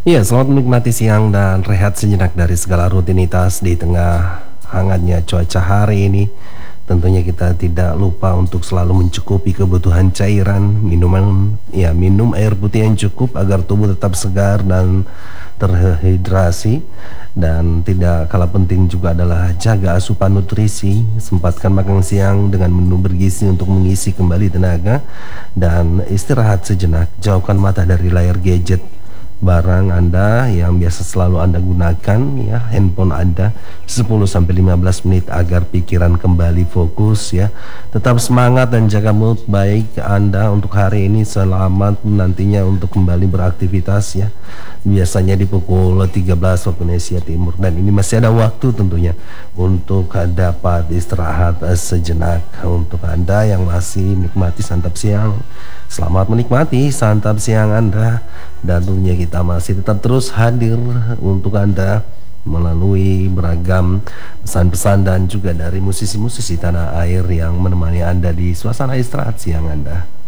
Iya, selamat menikmati siang dan rehat sejenak dari segala rutinitas di tengah hangatnya cuaca hari ini. Tentunya kita tidak lupa untuk selalu mencukupi kebutuhan cairan, minuman, ya minum air putih yang cukup agar tubuh tetap segar dan terhidrasi. Dan tidak kalah penting juga adalah jaga asupan nutrisi, sempatkan makan siang dengan menu bergizi untuk mengisi kembali tenaga dan istirahat sejenak. Jauhkan mata dari layar gadget, barang Anda yang biasa selalu Anda gunakan, ya, handphone Anda 10 sampai 15 menit agar pikiran kembali fokus, ya. Tetap semangat dan jaga mood baik Anda untuk hari ini. Selamat nantinya untuk kembali beraktivitas, ya. Biasanya di pukul 13 waktu Indonesia Timur, dan ini masih ada waktu tentunya untuk dapat istirahat sejenak. Untuk Anda yang masih menikmati santap siang, selamat menikmati santap siang Anda. Dan tentunya kita masih tetap terus hadir untuk Anda melalui beragam pesan-pesan dan juga dari musisi-musisi tanah air yang menemani Anda di suasana istirahat siang Anda.